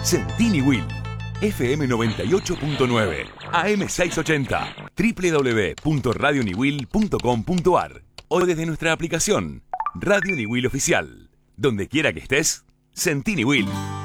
Sentini Will. FM 98.9, AM 680, www.radioniwil.com.ar o desde nuestra aplicación Radio Ni Will Oficial. Donde quiera que estés, Sentini Will.